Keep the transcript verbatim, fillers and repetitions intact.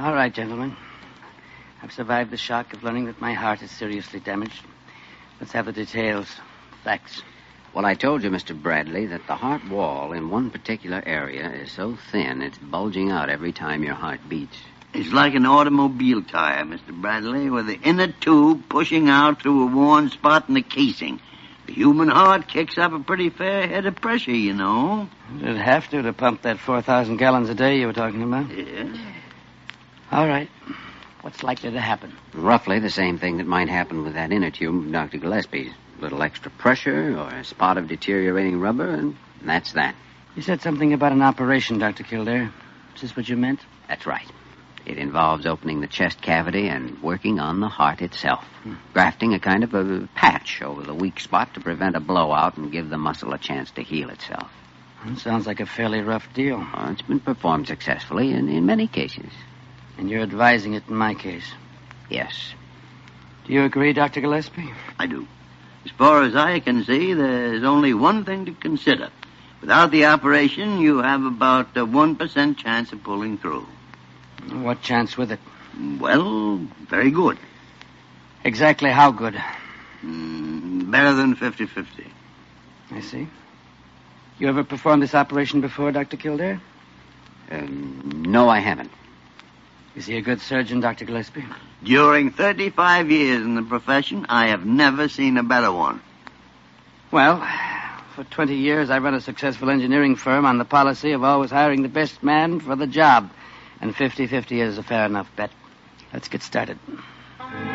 All right, gentlemen. I've survived the shock of learning that my heart is seriously damaged. Let's have the details. Facts. Well, I told you, Mister Bradley, that the heart wall in one particular area is so thin it's bulging out every time your heart beats. It's like an automobile tire, Mister Bradley, with the inner tube pushing out through a worn spot in the casing. The human heart kicks up a pretty fair head of pressure, you know. It'd have to to pump that four thousand gallons a day you were talking about. Yeah. All right. What's likely to happen? Roughly the same thing that might happen with that inner tube of Doctor Gillespie's. A little extra pressure or a spot of deteriorating rubber, and that's that. You said something about an operation, Doctor Kildare. Is this what you meant? That's right. It involves opening the chest cavity and working on the heart itself. Hmm. Grafting a kind of a patch over the weak spot to prevent a blowout and give the muscle a chance to heal itself. It sounds like a fairly rough deal. Well, it's been performed successfully in, in many cases. And you're advising it in my case? Yes. Do you agree, Doctor Gillespie? I do. As far as I can see, there's only one thing to consider. Without the operation, you have about a one percent chance of pulling through. What chance with it? Well, very good. Exactly how good? Mm, better than fifty-fifty. I see. You ever performed this operation before, Doctor Kildare? Um, no, I haven't. Is he a good surgeon, Doctor Gillespie? During thirty-five years in the profession, I have never seen a better one. Well, for twenty years, I run a successful engineering firm on the policy of always hiring the best man for the job. And fifty-fifty is a fair enough bet. Let's get started.